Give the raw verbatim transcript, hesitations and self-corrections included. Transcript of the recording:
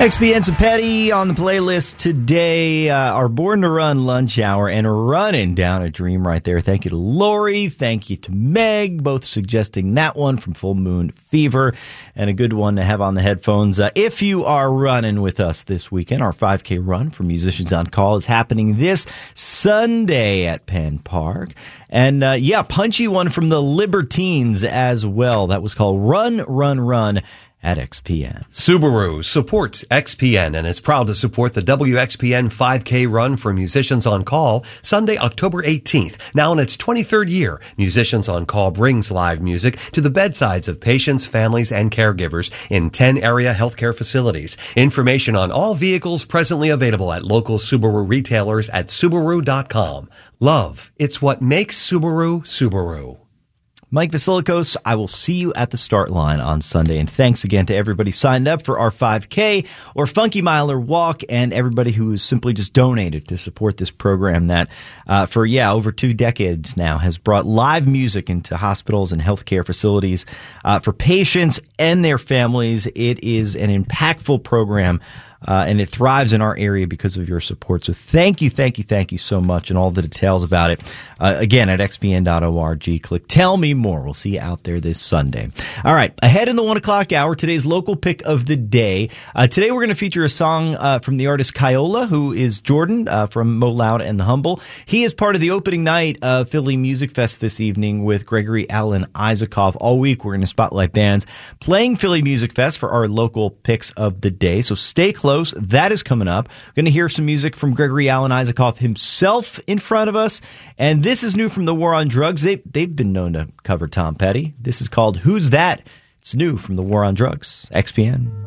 X P N and Petty on the playlist today. Uh, our Born to Run lunch hour and running down a dream right there. Thank you to Lori. Thank you to Meg, both suggesting that one from Full Moon Fever, and a good one to have on the headphones. Uh, if you are running with us this weekend, our five K run for Musicians on Call is happening this Sunday at Penn Park. And uh, yeah, punchy one from the Libertines as well. That was called Run, Run, Run at X P N. Subaru supports X P N and is proud to support the W X P N five K run for Musicians on Call Sunday, October eighteenth. Now in its twenty-third year, Musicians on Call brings live music to the bedsides of patients, families, and caregivers in ten area healthcare facilities. Information on all vehicles presently available at local Subaru retailers at Subaru dot com. Love, it's what makes Subaru, Subaru. Mike Vasilikos, I will see you at the start line on Sunday. And thanks again to everybody signed up for our five K or Funky Miler Walk, and everybody who has simply just donated to support this program that uh, for, yeah, over two decades now has brought live music into hospitals and healthcare facilities uh, for patients and their families. It is an impactful program. Uh, and it thrives in our area because of your support. So thank you, thank you, thank you so much, and all the details about it, uh, again, at x p n dot org. Click Tell Me More. We'll see you out there this Sunday. All right, ahead in the one o'clock hour, today's local pick of the day. Uh, today we're going to feature a song uh, from the artist Kyola, who is Jordan uh, from Mo Loud and the Humble. He is part of the opening night of Philly Music Fest this evening with Gregory Alan Isakov. All week we're going to spotlight bands playing Philly Music Fest for our local picks of the day. So stay close. That is coming up. We're going to hear some music from Gregory Alan Isakov himself in front of us. And this is new from the War on Drugs. They, they've been known to cover Tom Petty. This is called Who's That? It's new from the War on Drugs. X P N.